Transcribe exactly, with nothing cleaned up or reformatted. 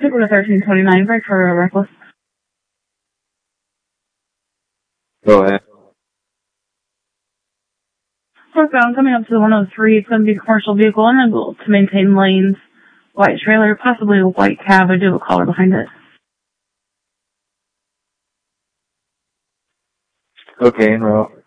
Super to thirteen twenty-nine, break for a reckless. Go ahead. Northbound, coming up to the one oh three, it's going to be a commercial vehicle unable to maintain lanes. White trailer, possibly a white cab. I do have a caller behind it. Okay, en route.